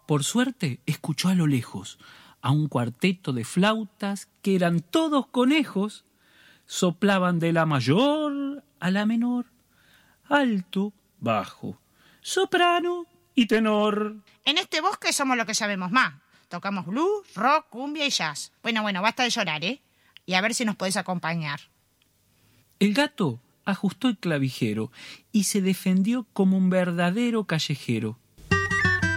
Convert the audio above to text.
Por suerte, escuchó a lo lejos a un cuarteto de flautas que eran todos conejos. Soplaban de la mayor a la menor, alto, bajo, soprano y tenor. En este bosque somos lo que sabemos más. Tocamos blues, rock, cumbia y jazz. Bueno, basta de llorar, ¿eh? Y a ver si nos podés acompañar. El gato ajustó el clavijero y se defendió como un verdadero callejero.